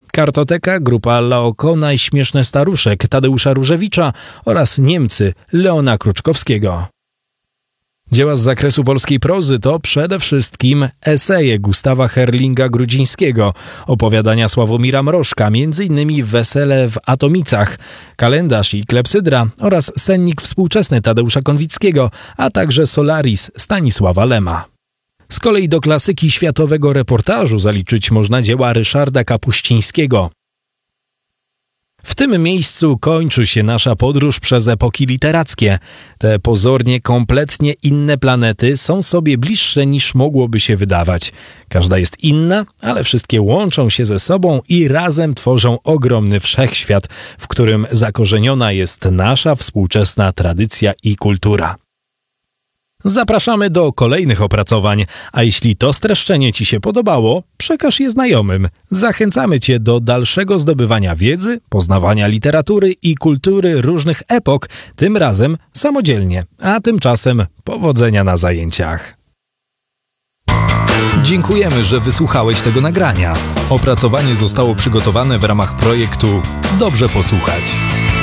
Kartoteka, grupa Laokoona i Śmieszne Staruszek Tadeusza Różewicza oraz Niemcy Leona Kruczkowskiego. Dzieła z zakresu polskiej prozy to przede wszystkim eseje Gustawa Herlinga-Grudzińskiego, opowiadania Sławomira Mrożka, m.in. Wesele w Atomicach, Kalendarz i Klepsydra oraz Sennik współczesny Tadeusza Konwickiego, a także Solaris Stanisława Lema. Z kolei do klasyki światowego reportażu zaliczyć można dzieła Ryszarda Kapuścińskiego. W tym miejscu kończy się nasza podróż przez epoki literackie. Te pozornie kompletnie inne planety są sobie bliższe niż mogłoby się wydawać. Każda jest inna, ale wszystkie łączą się ze sobą i razem tworzą ogromny wszechświat, w którym zakorzeniona jest nasza współczesna tradycja i kultura. Zapraszamy do kolejnych opracowań, a jeśli to streszczenie Ci się podobało, przekaż je znajomym. Zachęcamy Cię do dalszego zdobywania wiedzy, poznawania literatury i kultury różnych epok, tym razem samodzielnie, a tymczasem powodzenia na zajęciach. Dziękujemy, że wysłuchałeś tego nagrania. Opracowanie zostało przygotowane w ramach projektu Dobrze posłuchać.